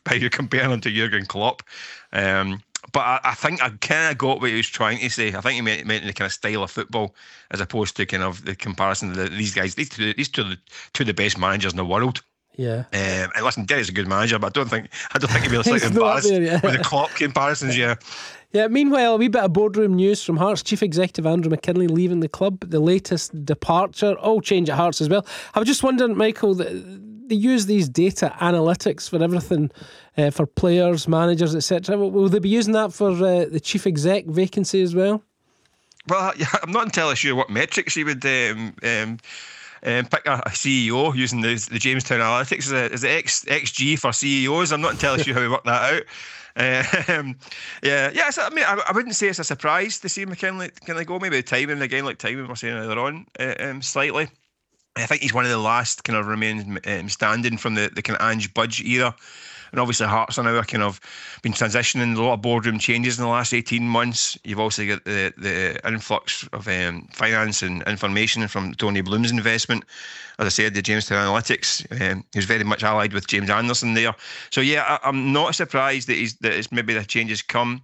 by you comparing him to Jurgen Klopp. But I think I kind of got what he was trying to say. I think he meant the kind of style of football, as opposed to kind of the comparison to these guys. These two are the best managers in the world. Yeah. And listen, Derry's a good manager, but I don't think he'd be slightly embarrassed with the Klopp comparisons. Yeah. Yeah. Meanwhile, a wee bit of boardroom news from Hearts. Chief Executive Andrew McKinlay leaving the club. The latest departure. All change at Hearts as well. I was just wondering, Michael, they use these data analytics for everything, for players, managers, etc. Will they be using that for the chief exec vacancy as well? Well, yeah, I'm not entirely sure what metrics he would pick a CEO using the Jamestown Analytics. Is it XG for CEOs? I'm not entirely sure how we work that out. So, I mean, I wouldn't say it's a surprise to see McKinlay go. Maybe the timing again, like timing we were saying earlier on, slightly. I think he's one of the last kind of remaining standing from the kind of Ange Budge era. And obviously Hearts are now kind of been transitioning, a lot of boardroom changes in the last 18 months. You've also got the influx of finance and information from Tony Bloom's investment. As I said, the Jamestown Analytics, who's very much allied with James Anderson there. So yeah, I'm not surprised that it's maybe the changes come.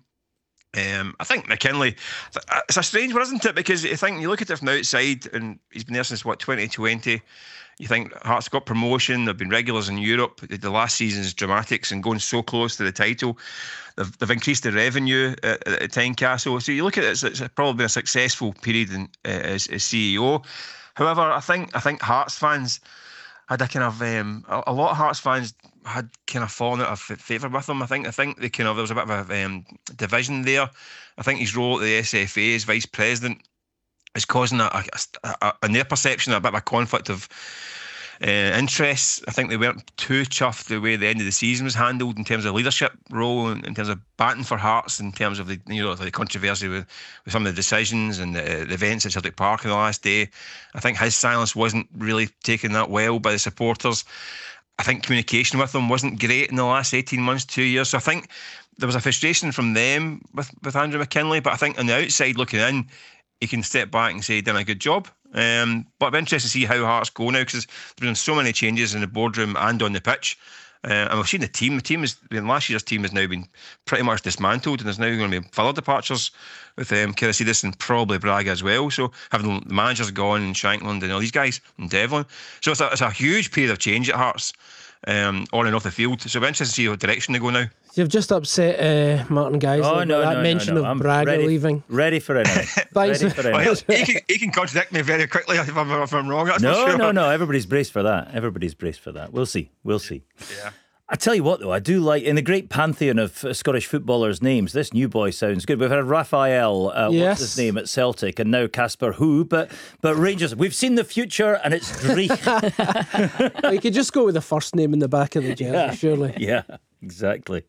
I think McKinlay, it's a strange one, isn't it? Because I think you look at it from the outside, and he's been there since 2020. You think Hearts got promotion, they've been regulars in Europe. The last season's dramatics and going so close to the title. They've increased the revenue at Tynecastle. So you look at it, it's probably been a successful period as CEO. However, I think Hearts fans had a kind of a lot of Hearts fans had kind of fallen out of favour with him. I think they kind of, there was a bit of a division there. I think his role at the SFA as vice president is causing in their perception a bit of a conflict of interests. I think they weren't too chuffed the way the end of the season was handled in terms of leadership role, and in terms of batting for Hearts, in terms of the controversy with some of the decisions and the events at Celtic Park on the last day. I think his silence wasn't really taken that well by the supporters. I think communication with them wasn't great in the last 18 months, 2 years. So I think there was a frustration from them with Andrew McKinlay, but I think on the outside looking in, he can step back and say he's done a good job. But I'm interested to see how Hearts go now, because there's been so many changes in the boardroom and on the pitch. And we've seen the team. Last year's team has now been pretty much dismantled, and there's now going to be further departures with Karasidis and probably Braga as well. So having the managers gone, and Shankland and all these guys, and Devlin. So it's a huge period of change at Hearts, on and off the field. So I'm interested to see what direction they go now. You've just upset Martin Geisley with mention of Braga leaving. Ready for it. Thanks. He can contradict me very quickly if I'm wrong. That's for sure. No. Everybody's braced for that. We'll see. Yeah. I tell you what, though, I do like, in the great pantheon of Scottish footballers' names, this new boy sounds good. We've had Raphael, what's his name, at Celtic, and now Casper Who, but Rangers, we've seen the future, and it's Dreich. You could just go with the first name in the back of the jersey, surely. Yeah, exactly.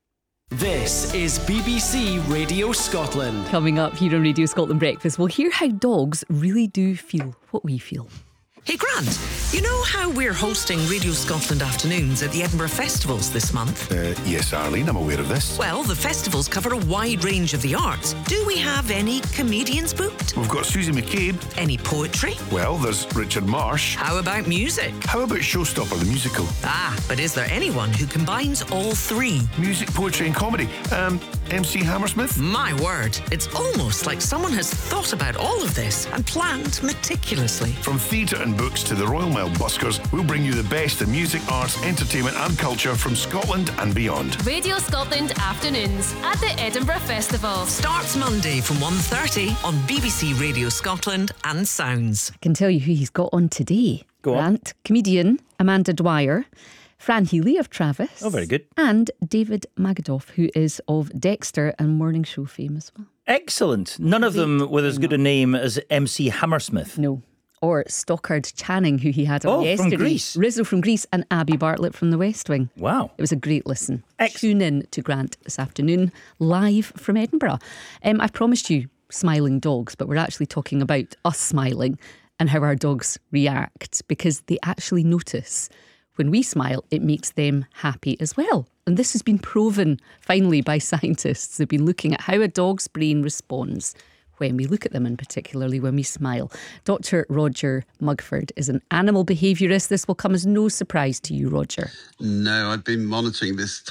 This is BBC Radio Scotland. Coming up here on Radio Scotland Breakfast, we'll hear how dogs really do feel what we feel. Hey Grant, you know how we're hosting Radio Scotland Afternoons at the Edinburgh Festivals this month? Yes, Arlene, I'm aware of this. Well, the festivals cover a wide range of the arts. Do we have any comedians booked? We've got Susie McCabe. Any poetry? Well, there's Richard Marsh. How about music? How about Showstopper the musical? But is there anyone who combines all three? Music, poetry and comedy. MC Hammersmith? My word, it's almost like someone has thought about all of this and planned meticulously. From theatre and books to the Royal Mail buskers, we'll bring you the best in music, arts, entertainment and culture from Scotland and beyond. Radio Scotland Afternoons at the Edinburgh Festival. Starts Monday from 1:30 on BBC Radio Scotland and Sounds. I can tell you who he's got on today. Go on. Comedian Amanda Dwyer, Fran Healy of Travis. Oh, very good. And David Magadoff, who is of Dexter and Morning Show fame as well. Excellent. None of them with as good a name as MC Hammersmith. No. Or Stockard Channing, who he had on yesterday. From Greece. Rizzo from Greece, and Abby Bartlett from The West Wing. Wow. It was a great listen. Tune in to Grant this afternoon, live from Edinburgh. I've promised you smiling dogs, but we're actually talking about us smiling and how our dogs react, because they actually notice when we smile, it makes them happy as well. And this has been proven finally by scientists. They've been looking at how a dog's brain responds when we look at them, and particularly when we smile. Dr. Roger Mugford is an animal behaviourist. This will come as no surprise to you, Roger. No, I've been monitoring this